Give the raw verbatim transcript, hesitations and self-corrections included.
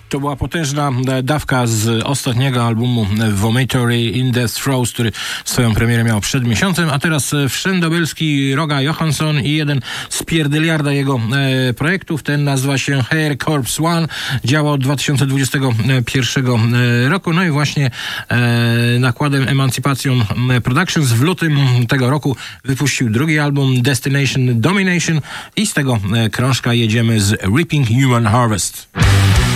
To była potężna dawka z ostatniego albumu Vomitory in the Throes, który swoją premierę miał przed miesiącem, a teraz wszędobylski Roga Johansson i jeden z pierdyliarda jego e, projektów. Ten nazywa się Hair Corps One. Działa od dwa tysiące dwudziestego pierwszego roku. No i właśnie e, nakładem Emancipation Productions w lutym tego roku wypuścił drugi album Destination Domination i z tego krążka jedziemy z Reaping Human Harvest.